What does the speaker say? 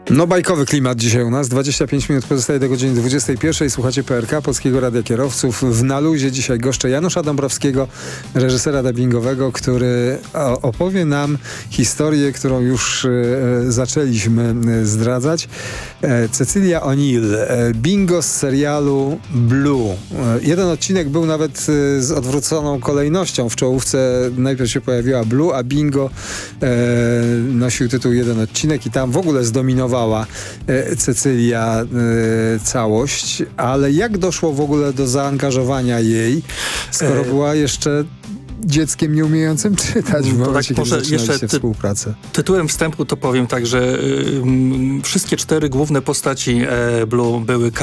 No bajkowy klimat dzisiaj u nas. 25 minut pozostaje do godziny 21. Słuchacie PRK, Polskiego Radia Kierowców. W Na Luzie dzisiaj goszczę Janusza Dąbrowskiego, reżysera dubbingowego, który opowie nam historię, którą już zaczęliśmy zdradzać. Cecilia O'Neill, bingo z serialu Blue. Jeden odcinek był nawet z odwróconą kolejnością. W czołówce najpierw się pojawiła Blue, a bingo nosił tytuł jeden odcinek i tam w ogóle zdominowała Cecylia całość, ale jak doszło w ogóle do zaangażowania jej, skoro była jeszcze dzieckiem nieumiejącym czytać w momencie, kiedy zaczynaliście współpracę? Tytułem wstępu to powiem tak, że wszystkie 4 główne postaci Blue były